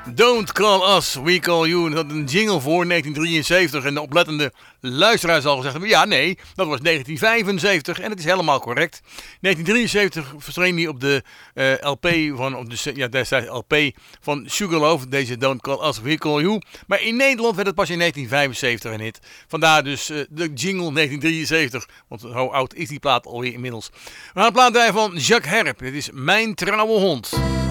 Don't Call Us, We Call You. Dat een jingle voor 1973. En de oplettende luisteraar zal gezegd hebben, ja, nee, dat was 1975. En het is helemaal correct. 1973 verscheen die op de LP van, op de, ja, destijds LP van Sugarloaf. Deze Don't Call Us, We Call You. Maar in Nederland werd het pas in 1975 een hit. Vandaar dus de jingle 1973. Want hoe oud is die plaat alweer inmiddels? We gaan een plaat draaien van Jacques Herp. Dit is Mijn Trouwe Hond.